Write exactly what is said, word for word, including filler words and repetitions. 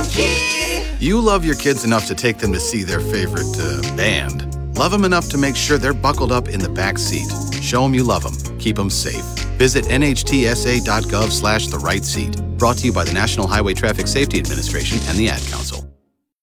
key. You love your kids enough to take them to see their favorite uh, band. Love them enough to make sure they're buckled up in the back seat. Show them you love them. Keep them safe. Visit nhtsa.gov slash the right seat. Brought to you by the National Highway Traffic Safety Administration and the Ad Council.